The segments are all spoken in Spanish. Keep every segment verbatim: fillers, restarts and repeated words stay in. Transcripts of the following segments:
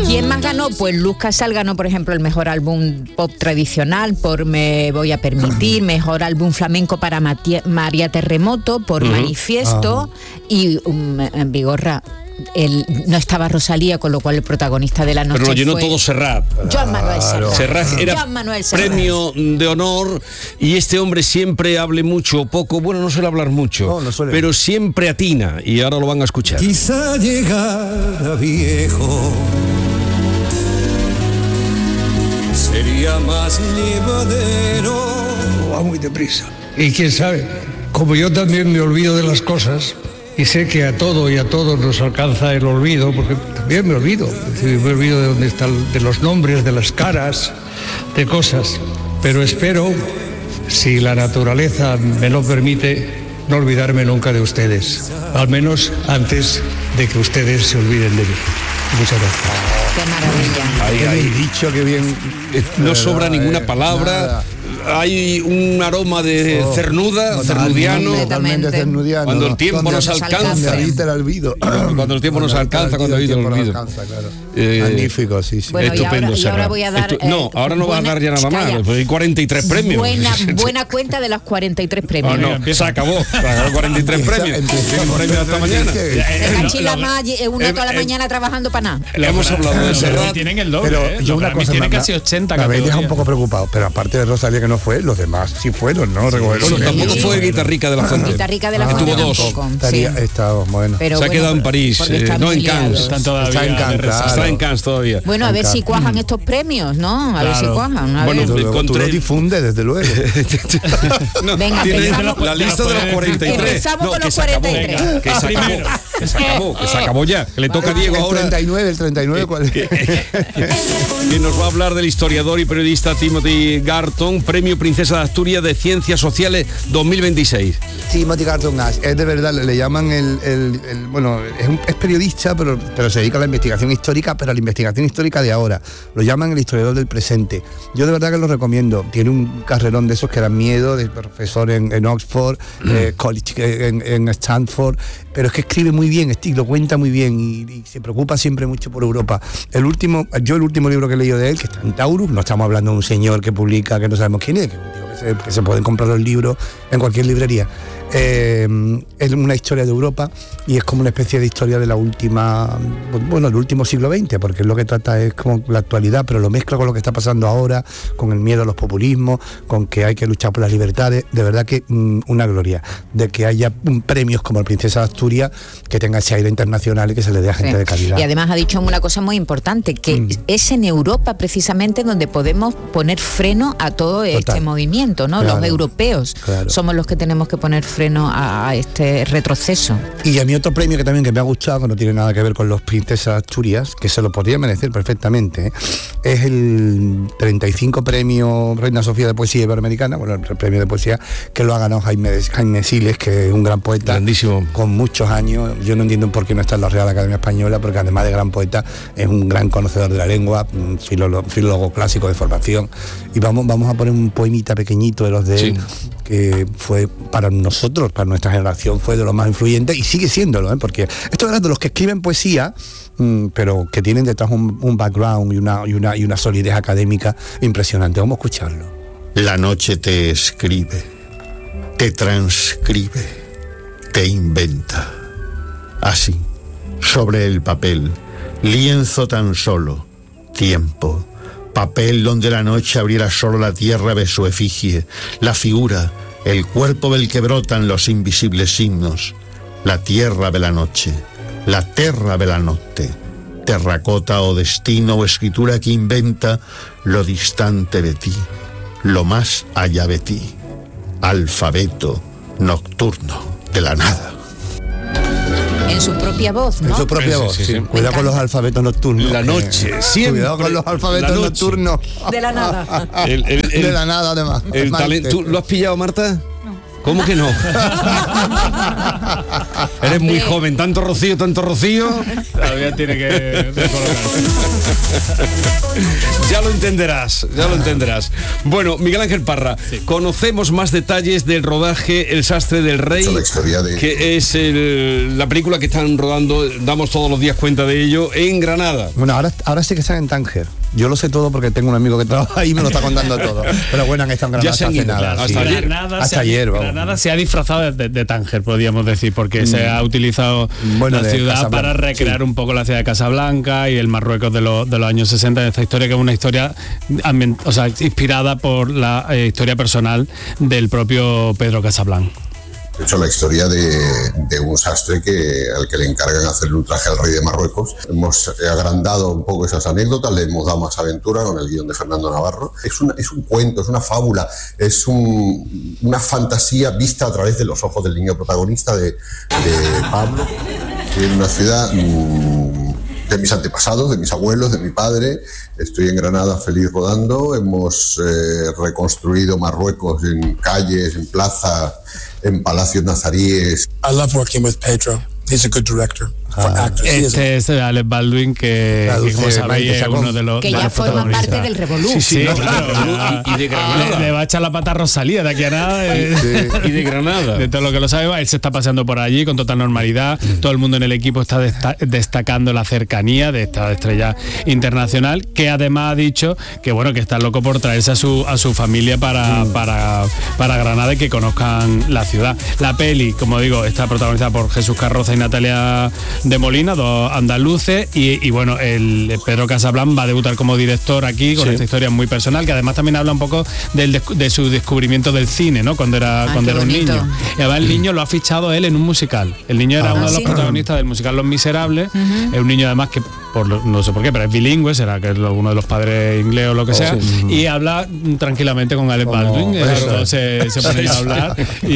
¿Quién más ganó? Pues Luz Casal ganó, por ejemplo, el mejor álbum pop tradicional por Me Voy a Permitir, mejor álbum flamenco para Matia, María Terremoto por uh-huh. Manifiesto uh-huh. y um, Vigorra. El, no estaba Rosalía, con lo cual el protagonista de la noche pero lo llenó fue todo Serrat. Joan Manuel Serrat. Serrat era Joan Manuel Serrat. Premio de honor, y este hombre siempre hable mucho o poco, bueno, no suele hablar mucho, no, no suele. Pero siempre atina, y ahora lo van a escuchar. Quizá llegara viejo sería más llevadero. Va muy deprisa. Y quién sabe, como yo también me olvido de las cosas, y sé que a todo y a todos nos alcanza el olvido, porque también me olvido, es decir, me olvido de dónde están, de los nombres, de las caras, de cosas, pero espero, si la naturaleza me lo permite, no olvidarme nunca de ustedes, al menos antes de que ustedes se olviden de mí. Muchas gracias. Qué maravilla. Ahí, ahí. Dicho que bien. No sobra ninguna palabra. Nada. Hay un aroma de oh, cernuda, cernudiano, cernudiano, cuando el tiempo nos alcanza. Habita el olvido. Cuando el tiempo nos alcanza, cuando habita el olvido. Claro. Eh, Magnífico, sí, sí. Bueno, estupendo, y ahora, y ahora voy a dar... Estu- no, ahora no buena, vas a dar ya nada más, pues hay cuarenta y tres premios. Buena, buena cuenta de los cuarenta y tres premios. Oh, no, se acabó, se acabó cuarenta y tres premios. Tienen premios hasta mañana. Uno toda la mañana trabajando para nada. Le hemos hablado de Serrat. Tienen el doble, pero ¿eh? yo una cosa tienen casi ochenta me habéis categorías. dejado un poco preocupado, pero aparte de Rosalía que no fue, los demás sí fueron, ¿no? Sí, bueno, sí, tampoco sí, fue sí. Guitarrica de la Fuente. Guitarrica de la ah, Fuente tuvo dos. Tampoco, Estaría, sí. está, bueno. Pero se ha bueno, quedado en París, eh, no en Cannes. Están todavía está en Cannes, claro. Está en Cannes todavía. Bueno, a ver si cuajan estos premios, ¿no? A claro. ver si cuajan. A bueno, ver. Luego, tú lo difundes, desde luego. no, venga, tiene empezamos, la lista de los cuarenta y tres. Empezamos no, con los que cuarenta y tres. Acabó, que se acabó, que se acabó, que se acabó ya. Que le toca a Diego el ahora. treinta y nueve, el treinta y nueve, ¿cuál es? Que, que nos va a hablar del historiador y periodista Timothy Garton, Premio Princesa de Asturias de Ciencias Sociales dos mil veintiséis. Timothy Garton Ash, es de verdad, le, le llaman el, el, el bueno, es, un, es periodista, pero, pero se dedica a la investigación histórica, pero a la investigación histórica de ahora. Lo llaman el historiador del presente. Yo de verdad que lo recomiendo. Tiene un carrerón de esos que dan miedo, de profesor en, en Oxford, mm. eh, college en, en Stanford, pero es que escribe muy bien, lo cuenta muy bien y, y se preocupa siempre mucho por Europa. El último, yo el último libro que he leído de él, que está en Taurus, no estamos hablando de un señor que publica, que no sabemos quién es, que, que, se, que se pueden comprar los libros en cualquier librería. Eh, es una historia de Europa y es como una especie de historia de la última, bueno, del último siglo veinte, porque lo que trata es como la actualidad, pero lo mezcla con lo que está pasando ahora, con el miedo a los populismos, con que hay que luchar por las libertades. De verdad que mmm, una gloria de que haya um, premios como el Princesa de Asturias, que tenga ese aire internacional y que se le dé a gente sí. de calidad. Y además ha dicho una cosa muy importante, que mm. es en Europa precisamente donde podemos poner freno a todo Total. este movimiento, ¿no? Claro. Los europeos claro. somos los que tenemos que poner freno a, a este retroceso. Y a mí otro premio que también que me ha gustado, que no tiene nada que ver con los Princesas de Asturias, que se lo podría merecer perfectamente, ¿eh? es el treinta y cinco premio Reina Sofía de Poesía Iberoamericana, bueno, el premio de poesía que lo ha ganado Jaime, Jaime Siles, que es un gran poeta, grandísimo, con muchos años. Yo no entiendo por qué no está en la Real Academia Española, porque además de gran poeta es un gran conocedor de la lengua, un filólogo, filólogo clásico de formación. Y vamos, vamos a poner un poemita pequeñito de los de él, sí. que fue para nosotros, para nuestra generación, fue de los más influyentes y sigue siéndolo, ¿eh? Porque esto es de los que escriben poesía, mmm, pero que tienen detrás un, un background y una, y, una, y una solidez académica impresionante. Vamos a escucharlo. La noche te escribe, te transcribe, te inventa. Así, sobre el papel, lienzo tan solo, tiempo, papel donde la noche abriera solo la tierra de su efigie, la figura, el cuerpo del que brotan los invisibles signos, la tierra de la noche, la terra de la notte, terracota o destino o escritura que inventa lo distante de ti, lo más allá de ti, alfabeto nocturno de la nada. En su propia voz, ¿no? En su propia sí, voz, sí. sí. sí. Cuidado con los alfabetos nocturnos. La noche, siempre. Cuidado con los alfabetos nocturnos. De la nada. El, el, el, de la nada, además. El talento. ¿Tú lo has pillado, Marta? ¿Cómo que no? Eres muy joven, tanto rocío, tanto rocío. Todavía tiene que recolocarse. Ya lo entenderás, ya lo entenderás. Bueno, Miguel Ángel Parra, sí. Conocemos más detalles del rodaje El Sastre del Rey, la historia de... que es el, la película que están rodando, damos todos los días cuenta de ello, en Granada. Bueno, ahora, ahora sí que están en Tánger. Yo lo sé todo porque tengo un amigo que trabaja ahí y me lo está contando todo. Pero bueno, han estado en Granada hasta hace nada. Hasta sí. ayer. Granada hasta se ayer, ha, vamos. Granada se ha disfrazado de, de Tánger, podríamos decir, porque mm. se ha utilizado bueno, la ciudad para recrear sí. un poco la ciudad de Casablanca y el Marruecos de, lo, de los años sesenta, en esta historia que es una historia o sea, inspirada por la eh, historia personal del propio Pedro Casablanca. De hecho, la historia de, de un sastre que, al que le encargan hacerle un traje al rey de Marruecos. Hemos agrandado un poco esas anécdotas, le hemos dado más aventura con el guión de Fernando Navarro. Es, una, es un cuento, es una fábula, es un, una fantasía vista a través de los ojos del niño protagonista de, de Pablo, en una ciudad mmm, de mis antepasados, de mis abuelos, de mi padre. Estoy en Granada feliz rodando. Hemos eh, reconstruido Marruecos en calles, en plazas, en palacios nazaríes. I love working with Pedro. He's a good director. Ah, este es Alec Baldwin, que, claro, que como sabéis es uno de los que ya forma parte del Revolú. Sí, sí, no, claro. claro. Y, y de Granada. Le, le va a echar la pata a Rosalía de aquí a nada. Eh, sí. Y de Granada. De todo lo que lo sabe, él se está paseando por allí con total normalidad. Mm. Todo el mundo en el equipo está desta- destacando la cercanía de esta estrella internacional, que además ha dicho que bueno, que está loco por traerse a su a su familia para, mm. para, para Granada y que conozcan la ciudad. La peli, como digo, está protagonizada por Jesús Carroza y Natalia de Molina, dos andaluces, y, y bueno, el Pedro Casablanca va a debutar como director aquí con sí. esta historia muy personal, que además también habla un poco del, de su descubrimiento del cine, ¿no? Cuando era, ah, cuando era un niño. Y además el niño lo ha fichado él en un musical. El niño era ah, uno de los ¿sí? protagonistas del musical Los Miserables. Uh-huh. Es un niño además que, por lo, no sé por qué, pero es bilingüe, será que es uno de los padres inglés o lo que oh, sea, sí. y habla tranquilamente con Alec Baldwin. Se, se ponen a hablar y,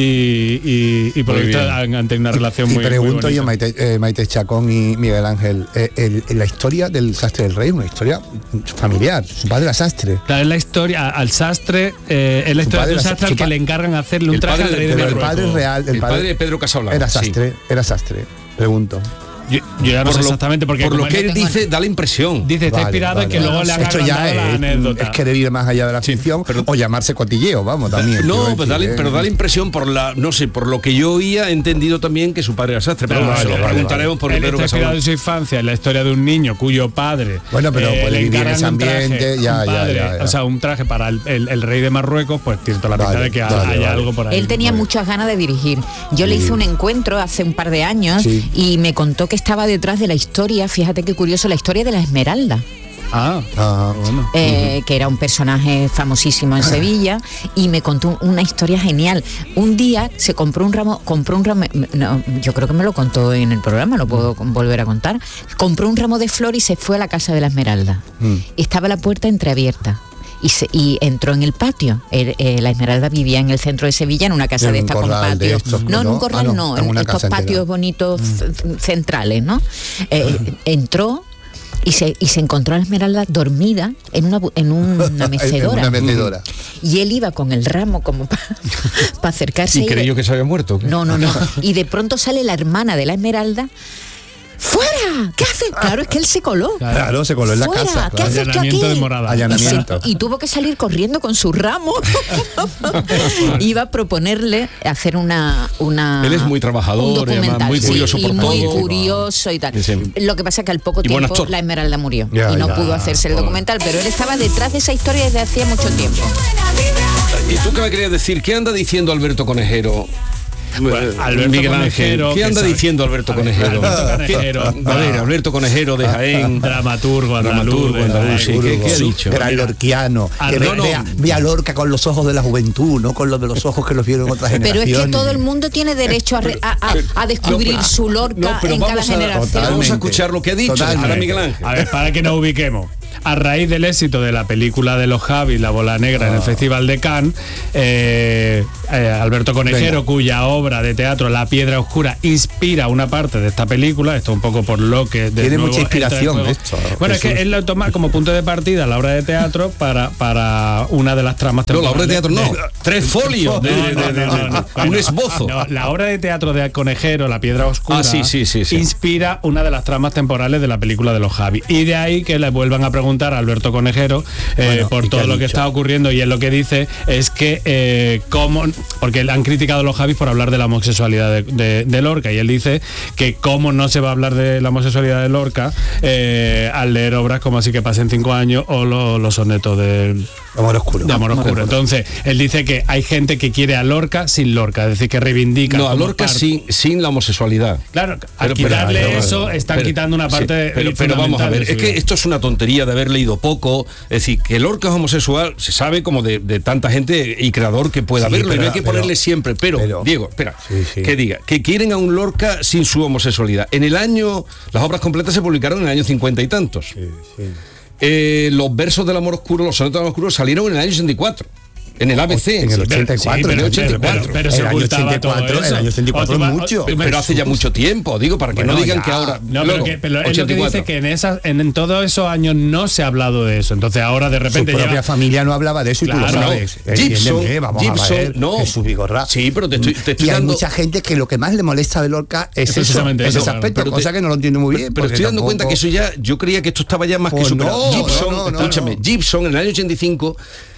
y, y por lo visto han, han tenido una relación y muy, pregunto muy yo, Maite, eh, Maite Chacón y Miguel Ángel, eh, el, el, la historia del Sastre del Rey, una historia familiar. Su padre era sastre. Claro, es la historia al sastre, eh, es la historia de un sastre al que le encargan hacerle un traje al rey de Marruecos. El padre real, el, el padre de Pedro Casablanca. Era sastre, sí. era sastre. Pregunto. Yo, yo ya no por sé lo, exactamente porque por lo que él dice da la impresión. Dice está vale, inspirado vale, en que vale. luego le haga esto ya es, la anécdota. Es querer ir más allá de la ficción, sí, pero, o llamarse cotilleo, vamos, también. No, pero da, pero da la impresión por la, no sé, por lo que yo oía, he entendido también que su padre era sastre. Pero vale, bueno, vale, lo preguntaremos vale. por Él Pedro está inspirado Casablanca. en su infancia, en la historia de un niño cuyo padre. Bueno, pero eh, puede vivir en ese ambiente, traje, ya, padre, ya, ya, ya. O sea, un traje para el, el, el rey de Marruecos, pues tiene toda la pinta vale, de que vale, haya vale. algo por ahí. Él tenía vale. muchas ganas de dirigir. Yo sí. le hice un encuentro hace un par de años sí. y me contó que estaba detrás de la historia, fíjate qué curioso, la historia de la Esmeralda. Ah, ah bueno. Eh, uh-huh. Que era un personaje famosísimo en Sevilla y me contó una historia genial. Un día se compró un ramo, compró un ramo, no, yo creo que me lo contó en el programa, lo puedo volver a contar. Compró un ramo de flor y se fue a la casa de la Esmeralda. Uh-huh. Estaba la puerta entreabierta. Y, se, y entró en el patio. El, eh, la Esmeralda vivía en el centro de Sevilla, en una casa en de estas con patio. Estos, no, en un corral ah, no, no, en estos patios entera. bonitos mm. centrales, ¿no? Eh, mm. Entró y se, y se encontró a la Esmeralda dormida en una, en una mecedora. en una mecedora. Y él iba con el ramo como para pa acercarse. ¿Y creyó que se había muerto? ¿Qué? No, no, no. Y de pronto sale la hermana de la Esmeralda. ¡Fuera! ¿Qué haces? Claro, es que él se coló. Claro, se coló en la ¡fuera! casa. ¿Qué haces tú aquí? De morada. Allanamiento. Y, se, y tuvo que salir corriendo con su ramo. Iba a proponerle hacer una, una él es muy trabajador, además, muy curioso sí, por y todo. muy curioso y tal. Sí. Lo que pasa es que al poco tiempo la Esmeralda murió ya, y no ya, pudo hacerse el documental, pero él estaba detrás de esa historia desde hacía mucho tiempo. ¿Y tú qué me querías decir? ¿Qué anda diciendo Alberto Conejero? Bueno, Alberto Miguel Conejero, Ángel, ¿qué anda diciendo Alberto Conejero? Alberto Conejero, a ver, Alberto Conejero de Jaén, dramaturgo andaluz, andaluz, sí, ¿qué, ¿qué ha dicho? Era lorquiano, que no, no. Vea, vea Lorca con los ojos de la juventud, no con los de los ojos que los vieron otras generaciones. Pero es que todo el mundo tiene derecho a, re, a, a, a descubrir no, su Lorca no, en cada a, generación. Vamos a escuchar lo que ha dicho ahora Miguel Ángel. A ver, para que nos ubiquemos. a raíz del éxito de la película de los Javis, La Bola Negra, ah. en el Festival de Cannes, eh, eh, Alberto Conejero, Venga. cuya obra de teatro La Piedra Oscura inspira una parte de esta película, esto un poco por lo que... De Tiene nuevo mucha inspiración esto. Bueno, Jesús. es que él lo toma como punto de partida la obra de teatro para, para una de las tramas temporales. No, la obra de teatro no, tres folios, de, de, de, de, no, no, no. Bueno, un esbozo. No, la obra de teatro de Conejero, La Piedra Oscura, ah, sí, sí, sí, sí. inspira una de las tramas temporales de la película de los Javis. Y de ahí que le vuelvan a preguntar a Alberto Conejero eh, bueno, por todo lo que está ocurriendo, y él lo que dice es que eh, cómo, porque le han criticado a los Javis por hablar de la homosexualidad de, de, de Lorca, y él dice que cómo no se va a hablar de la homosexualidad de Lorca eh, al leer obras como Así que pasen cinco años o lo, los sonetos de Amor Oscuro. De Amor Oscuro. Entonces, él dice que hay gente que quiere a Lorca sin Lorca, es decir, que reivindica. No, a Lorca sin, sin la homosexualidad. Claro, al pero, quitarle pero, pero, eso, están pero, quitando una parte. Sí, pero, pero vamos a ver, es que esto es una tontería de haber leído poco. Es decir, que Lorca es homosexual, se sabe como de, de tanta gente y creador que pueda sí, verlo, pero, y no hay que ponerle pero, siempre. Pero, pero, Diego, espera, sí, sí. que diga, que quieren a un Lorca sin su homosexualidad. En el año, las obras completas se publicaron en el año cincuenta y tantos. Sí, sí. Eh, los versos del Amor Oscuro, los sonetos del Amor Oscuro salieron en el año sesenta y cuatro. En el A B C. En el ochenta y cuatro. Sí, en el ochenta y cuatro. Pero, pero, pero se ocultaba todo eso. El año ochenta y cuatro es mucho. Pero, pero hace ya mucho tiempo, digo, para que bueno, no digan ya. que ahora... No, luego, pero, que, pero es lo que dice que en, esas, en, en todos esos años no se ha hablado de eso. Entonces ahora de repente... Su propia lleva... familia no hablaba de eso, claro, y tú lo sabes. No. Gibson, vamos Gibson, a ver, no. Jesús Vigorra. Sí, pero te estoy, te estoy y hay dando... mucha gente que lo que más le molesta de Lorca es eso, ese eso, aspecto, cosa te, que no lo entiendo muy bien. Pero estoy dando cuenta que eso ya... Yo creía que esto estaba ya más que superado. Gibson, escúchame, Gibson en el año ochenta y cinco...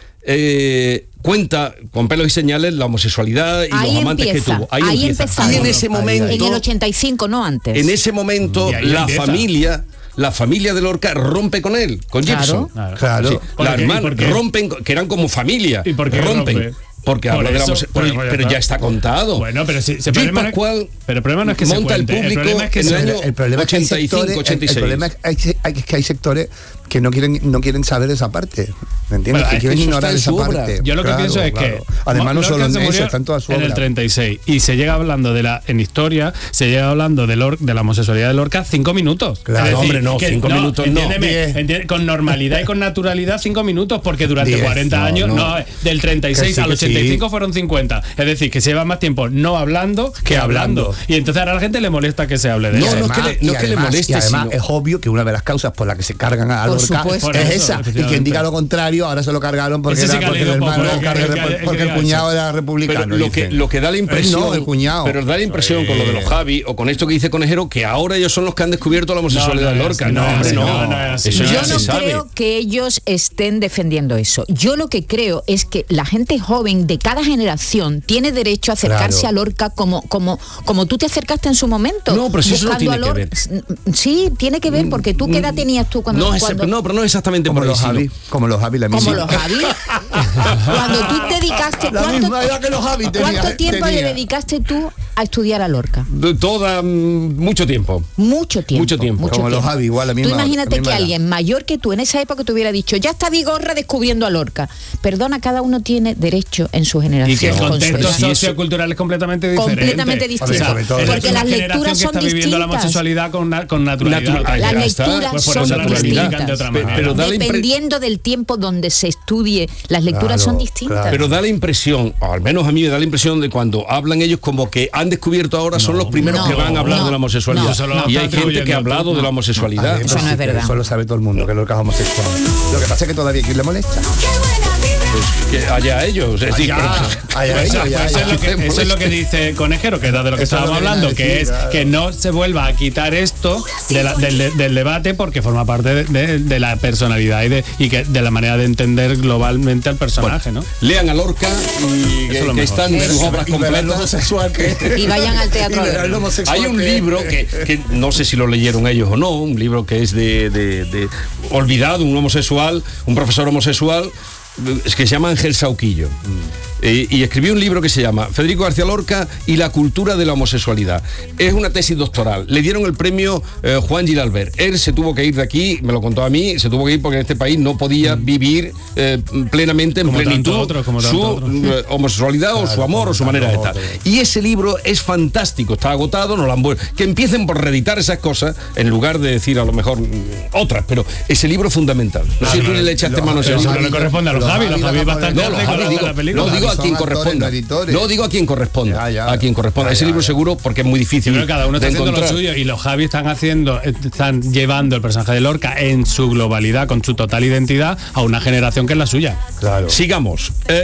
Eh, cuenta con pelos y señales la homosexualidad y ahí los amantes empieza, que tuvo. Ahí, ahí empieza. Y en ese momento... En el ochenta y cinco, no antes. En ese momento, la empieza. familia... La familia de Lorca rompe con él, con Gibson. Claro, claro. Sí, la hermana rompen, que eran como familia. ¿Y por qué rompen? Rompe? Porque Por habla de la eso, pero, pero, pero ya está contado. Bueno, pero si, si el problema Pascual pero el problema no es que monta se cuente, el público el problema es que en el año el problema ochenta y cinco, ochenta y seis. El, el problema es que hay sectores que no quieren no quieren saber esa parte. ¿Me entiendes? Bueno, que quieren ignorar esa obra. parte. Yo lo que claro, pienso es claro. que además no solo en eso, está en toda su en obra. el treinta y seis y se llega hablando de la en historia, se llega hablando de, Lor, de la homosexualidad de Lorca cinco minutos. Claro, decir, hombre, no, que, cinco no, minutos no. Entiende, con normalidad y con naturalidad cinco minutos, porque durante diez, cuarenta no, años, no. No, del treinta y seis sí, al ochenta y cinco sí. fueron cincuenta. Es decir, que se lleva más tiempo no hablando que, que hablando. hablando. Y entonces ahora a la gente le molesta que se hable de no, eso. No, no es que le, no es que le moleste. Y además sino... es obvio que una de las causas por las que se cargan a Lorca es esa. Y quien diga lo contrario, ahora se lo cargaron porque, era, porque el hermano poco, el, el, el, porque el cuñado era republicano. Pero lo que, lo que da la impresión. No, el cuñado. Pero da la impresión eh. con lo de los Javi o con esto que dice Conejero, que ahora ellos son los que han descubierto la homosexualidad de Lorca. No, hombre, no. Eso yo no creo que ellos estén defendiendo eso. Yo lo que creo es que la gente joven de cada generación tiene derecho a acercarse claro. a Lorca como, como, como tú te acercaste en su momento. No, pero si eso no tiene que ver. Sí, tiene que ver, porque tú, ¿qué edad tenías tú cuando...? No, cuando... no pero no exactamente como por los Javi, como los Javi, la misma. Como los Javi. Cuando tú te dedicaste... La ¿cuánto, misma edad que los Javi tenía, ¿Cuánto tiempo tenía. le dedicaste tú a estudiar a Lorca? De toda... Mucho tiempo. Mucho tiempo. Mucho tiempo. Mucho como tiempo. los Javi, igual, la misma. Tú imagínate la misma que edad. alguien mayor que tú en esa época te hubiera dicho, ya está Vigorra descubriendo a Lorca. Perdona, cada uno tiene derecho en su generación. Y que el contexto su sociocultural es completamente diferente. Completamente distinto. O sea, porque las lecturas son que está viviendo distintas. la homosexualidad con, na, con naturalidad. Natural. Las lecturas pues son distintas. De otra manera. Pero dependiendo del tiempo donde se estudie, las lecturas claro, son distintas. Claro. Pero da la impresión, o al menos a mí me da la impresión de cuando hablan ellos como que han descubrieto ahora, no, son los primeros no, que van a hablar no, de la homosexualidad. No, y hay gente que ha hablado tú, de la homosexualidad. Eso no es verdad. Eso lo sabe todo el mundo, que Lorca es homosexual. Lo que pasa es que todavía aquí le molesta. Pues que allá ellos. Es decir, allá, pero, allá pues, ellos, pues allá, eso, es lo que, eso es lo que dice Conejero, que es de lo que eso estábamos hablando, decir, que es claro. que no se vuelva a quitar esto de la, del, del debate, porque forma parte de, de, de la personalidad y de, y que de la manera de entender globalmente al personaje, bueno, ¿no? Lean a Lorca y que, que están en sus obras completas y vayan al teatro. Hay un libro que, que no sé si lo leyeron ellos o no, un libro que es de, de, de olvidado, un homosexual, un profesor homosexual es que se llama Ángel Sauquillo. Mm. Eh, y escribió un libro que se llama Federico García Lorca y la cultura de la homosexualidad. Es una tesis doctoral. Le dieron el premio eh, Juan Giralbert. Él se tuvo que ir de aquí, me lo contó a mí, se tuvo que ir porque en este país no podía mm. vivir eh, plenamente, en como plenitud, otros, como su otros. eh, homosexualidad claro, o su amor o su manera de estar. Y ese libro es fantástico, está agotado, no lo han vuelto. Que empiecen por reeditar esas cosas en lugar de decir a lo mejor mm, otras, pero ese libro es fundamental. No sé si tú le echaste mano a ese libro. No le corresponde a los Javi, los Javi bastante no, los Javi digo, la película. No digo a quien corresponda. No digo a quien corresponda. Ya, ya, a quien corresponda. Ya, ya, ese libro ya. seguro porque es muy difícil. Pero cada uno está haciendo encontrar. Lo suyo y los Javi están haciendo, están llevando el personaje de Lorca en su globalidad, con su total identidad, a una generación que es la suya. Claro. Sigamos. Eh,